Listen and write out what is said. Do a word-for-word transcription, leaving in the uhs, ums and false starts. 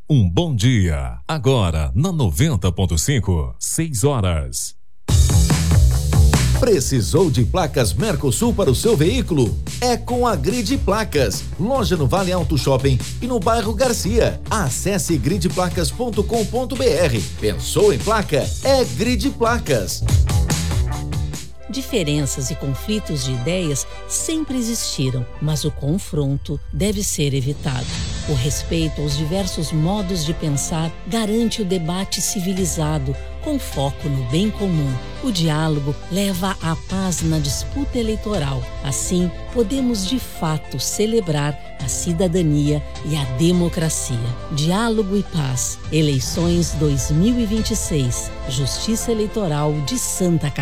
Um bom dia. Agora, na noventa ponto cinco, seis horas. Precisou de placas Mercosul para o seu veículo? É com a Grid Placas, loja no Vale Alto Shopping e no bairro Garcia. Acesse grid placas ponto com ponto br. Pensou em placa? É Grid Placas. Diferenças e conflitos de ideias sempre existiram, mas o confronto deve ser evitado. O respeito aos diversos modos de pensar garante o debate civilizado, com foco no bem comum. O diálogo leva à paz na disputa eleitoral. Assim, podemos de fato celebrar a cidadania e a democracia. Diálogo e paz. Eleições dois mil e vinte e seis. Justiça Eleitoral de Santa Catarina.